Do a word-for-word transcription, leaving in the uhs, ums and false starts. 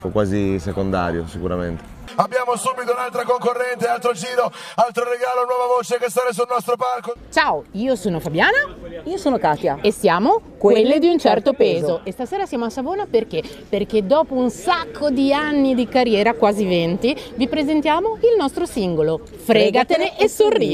quasi secondario sicuramente. Abbiamo subito un'altra concorrente, altro giro, altro regalo, nuova voce che sale sul nostro palco. Ciao, io sono Fabiana. Io sono Katia. E siamo quelle di un certo peso. E stasera siamo a Savona perché? Perché dopo un sacco di anni di carriera, quasi venti, vi presentiamo il nostro singolo Fregatene e sorridi.